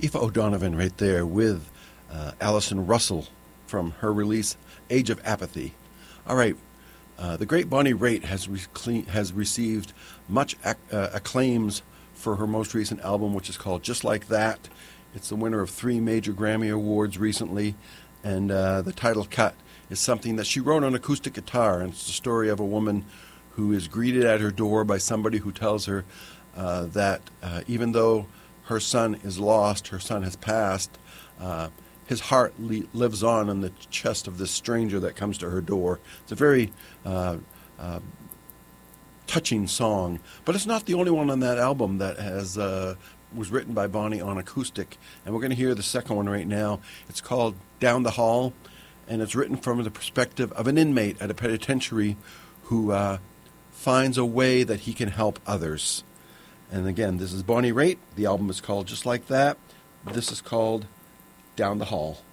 Aoife O'Donovan right there with Alison Russell from her release Age of Apathy. All right, the great Bonnie Raitt has received much acclaims for her most recent album, which is called Just Like That. It's the winner of 3 major Grammy Awards recently, and the title cut is something that she wrote on acoustic guitar, and it's the story of a woman who is greeted at her door by somebody who tells her that even though her son is lost, her son has passed, his heart lives on in the chest of this stranger that comes to her door. It's a very touching song, but it's not the only one on that album that was written by Bonnie on acoustic, and we're going to hear the second one right now. It's called Down the Hall, and it's written from the perspective of an inmate at a penitentiary who finds a way that he can help others. And again, this is Bonnie Raitt. The album is called Just Like That. This is called Down the Hall.